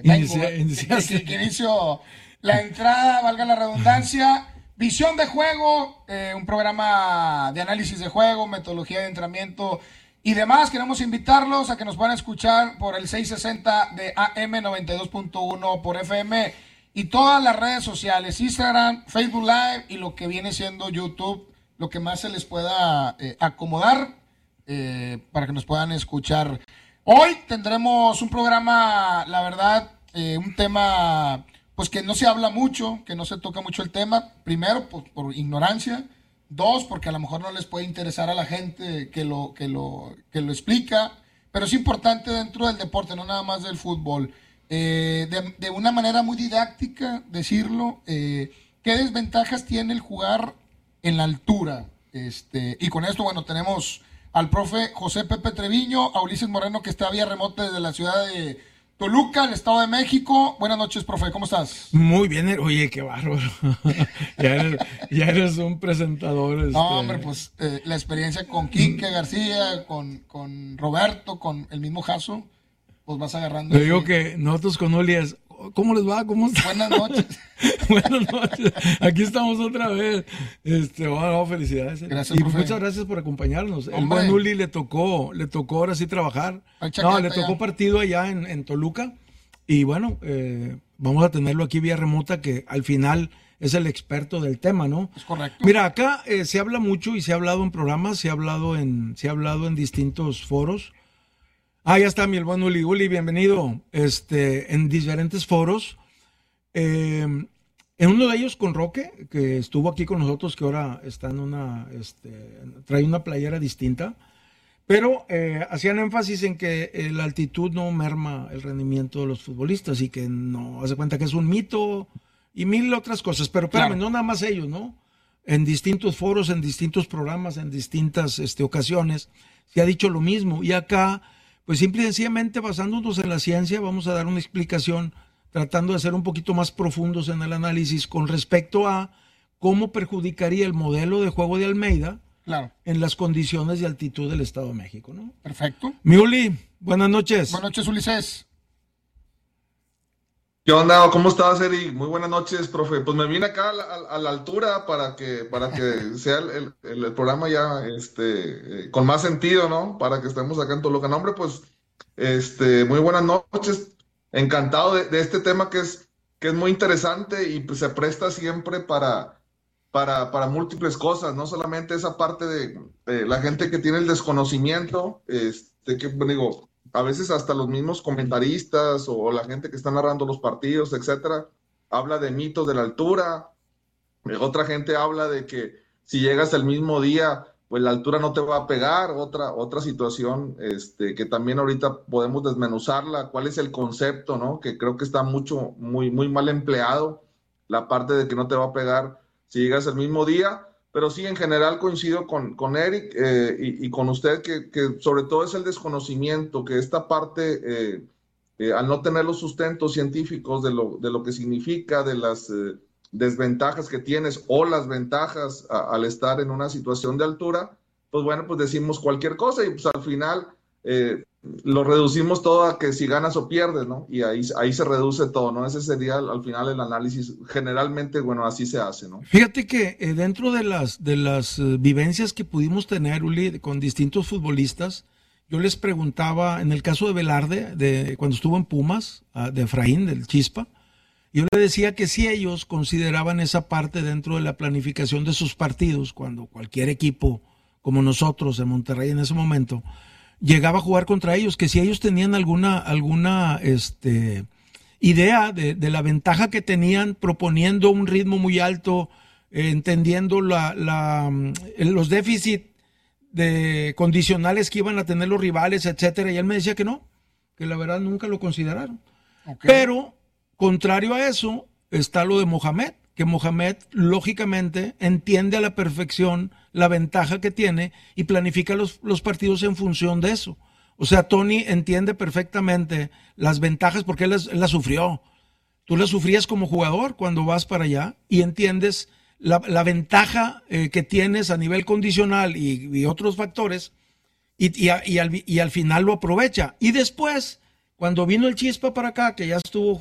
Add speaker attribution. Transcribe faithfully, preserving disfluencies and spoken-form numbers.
Speaker 1: Inicia, inicia,
Speaker 2: que, que inicio la entrada, valga la redundancia. Visión de juego, eh, un programa de análisis de juego, metodología de entrenamiento y demás. Queremos invitarlos a que nos puedan escuchar por el seiscientos sesenta de A M noventa y dos punto uno por F M y todas las redes sociales, Instagram, Facebook Live y lo que viene siendo YouTube, lo que más se les pueda eh, acomodar eh, para que nos puedan escuchar. Hoy tendremos un programa, la verdad, eh, un tema pues que no se habla mucho, que no se toca mucho el tema. Primero, pues, por ignorancia. Dos, porque a lo mejor no les puede interesar a la gente que lo, que lo, que lo explica. Pero es importante dentro del deporte, no nada más del fútbol. Eh, de, de una manera muy didáctica, decirlo, eh, ¿qué desventajas tiene el jugar en la altura? Este, y con esto, bueno, tenemos al profe José Pepe Treviño, a Ulises Moreno, que está vía remota desde la ciudad de Toluca, el Estado de México. Buenas noches, profe, ¿cómo estás?
Speaker 1: Muy bien, oye, qué bárbaro. ya, eres, ya eres un presentador. Este...
Speaker 2: No, hombre, pues eh, la experiencia con Quique García, con, con Roberto, con el mismo Jaso, pues vas agarrando.
Speaker 1: Le digo que nosotros con Uli es, ¿cómo les va? ¿Cómo están?
Speaker 2: Buenas noches.
Speaker 1: Buenas noches. Aquí estamos otra vez. Este, bueno, felicidades.
Speaker 2: Gracias,
Speaker 1: y
Speaker 2: profe.
Speaker 1: Muchas gracias por acompañarnos.
Speaker 2: Hombre.
Speaker 1: El buen Uli le tocó, le tocó ahora sí trabajar. No, le tocó
Speaker 2: ya.
Speaker 1: partido allá en, en Toluca. Y bueno, eh, vamos a tenerlo aquí vía remota, que al final es el experto del tema, ¿no?
Speaker 2: Es correcto.
Speaker 1: Mira, acá eh, se habla mucho y se ha hablado en programas, se ha hablado en, se ha hablado en distintos foros. Ah, ya está mi el buen Uli. Uli, bienvenido. Este, en diferentes foros. Eh, en uno de ellos con Roque, que estuvo aquí con nosotros, que ahora está en una, este, trae una playera distinta. Pero eh, hacían énfasis en que eh, la altitud no merma el rendimiento de los futbolistas y que no, hace cuenta que es un mito y mil otras cosas. Pero espérame,
Speaker 2: Claro.
Speaker 1: no nada más ellos, ¿no? En distintos foros, en distintos programas, en distintas este, ocasiones, se ha dicho lo mismo. Y acá, pues simple y sencillamente basándonos en la ciencia, vamos a dar una explicación tratando de ser un poquito más profundos en el análisis con respecto a cómo perjudicaría el modelo de juego de Almeida.
Speaker 2: Claro.
Speaker 1: En las condiciones de altitud del Estado de México, ¿no?
Speaker 2: Perfecto.
Speaker 1: Mi Uli, buenas noches.
Speaker 2: Buenas noches, Ulises.
Speaker 3: ¿Qué onda? ¿Cómo estás, Eric? Muy buenas noches, profe. Pues me vine acá a la, a la altura para que, para que sea el, el, el programa ya este, eh, con más sentido, ¿no? Para que estemos acá en Toluca. No, hombre, pues, este, muy buenas noches. Encantado de, de este tema que es, que es muy interesante y pues se presta siempre para... Para, para múltiples cosas, no solamente esa parte de eh, la gente que tiene el desconocimiento, este, que digo, a veces hasta los mismos comentaristas o, o la gente que está narrando los partidos, etcétera, habla de mitos de la altura. Eh, otra gente habla de que si llegas el mismo día, pues la altura no te va a pegar. Otra, otra situación este, que también ahorita podemos desmenuzarla, cuál es el concepto, ¿no? Que creo que está mucho, muy, muy mal empleado, la parte de que no te va a pegar si llegas el mismo día, pero sí, en general coincido con, con Eric eh, y, y con usted, que, que sobre todo es el desconocimiento, que esta parte, eh, eh, al no tener los sustentos científicos de lo, de lo que significa, de las eh, desventajas que tienes o las ventajas a, al estar en una situación de altura, pues bueno, pues decimos cualquier cosa y pues al final... Eh, lo reducimos todo a que si ganas o pierdes, ¿no? Y ahí, ahí se reduce todo, ¿no? Ese sería al final el análisis. Generalmente, bueno, así se hace, ¿no?
Speaker 1: Fíjate que eh, dentro de las, de las eh, vivencias que pudimos tener, Uli, con distintos futbolistas, yo les preguntaba, en el caso de Velarde, de, cuando estuvo en Pumas, de Efraín, del Chispa, yo le decía que si ellos consideraban esa parte dentro de la planificación de sus partidos, cuando cualquier equipo como nosotros en Monterrey en ese momento llegaba a jugar contra ellos, que si ellos tenían alguna, alguna este, idea de, de la ventaja que tenían proponiendo un ritmo muy alto, eh, entendiendo la, la, los déficits de condicionales que iban a tener los rivales, etcétera, y él me decía que no, que la verdad nunca lo consideraron. Okay. Pero, contrario a eso, está lo de Mohamed, que Mohamed lógicamente entiende a la perfección la ventaja que tiene y planifica los, los partidos en función de eso. O sea, Tony entiende perfectamente las ventajas porque él las, él las sufrió. Tú las sufrías como jugador cuando vas para allá y entiendes la, la ventaja eh, que tienes a nivel condicional y, y otros factores y, y, y, al, y al final lo aprovecha. Y después, Cuando vino el Chispa para acá, que ya estuvo